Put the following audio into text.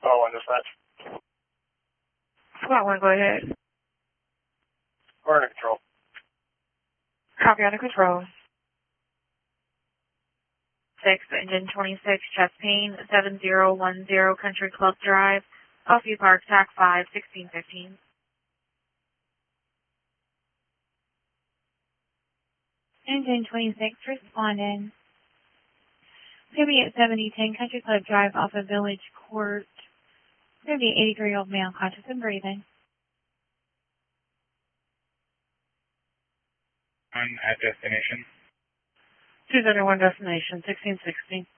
Oh, on dispatch. Squad 1, go ahead. We're under control. Copy, under control. 6, engine 26, Chespine, 7010 Country Club Drive, Elfview Park, TAC 5, 1615. Engine 26, responding. It's going to be at 7010 Country Club Drive off of Village Court. It's going to be an 83-year-old male, conscious and breathing. On at destination. 201 destination, 1616.